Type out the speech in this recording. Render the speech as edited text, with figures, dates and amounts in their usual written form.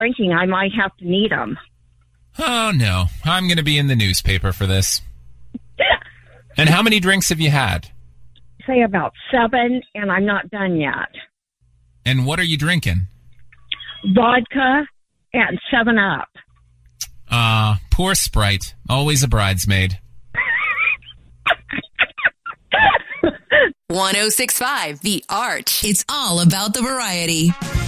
drinking, I might have to need them. Oh, no. I'm going to be in the newspaper for this. And how many drinks have you had? Say about 7, and I'm not done yet. And what are you drinking? Vodka and 7-Up. Poor Sprite. Always a bridesmaid. 106.5 The Arch. It's all about the variety.